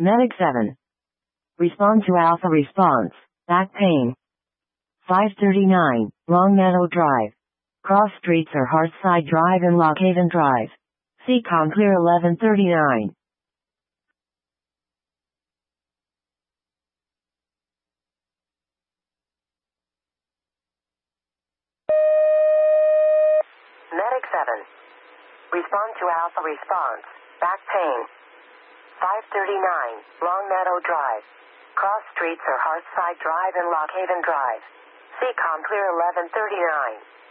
Medic 7. Respond to Alpha response. Back pain. 539, Long Meadow Drive. Cross streets are Hearthside Drive and Lockhaven Drive. Seacom clear 1139. Medic 7. Respond to Alpha response. Back pain. 539, Long Meadow Drive. Cross streets are Hearthside Drive and Lockhaven Drive. Seacom clear 1139.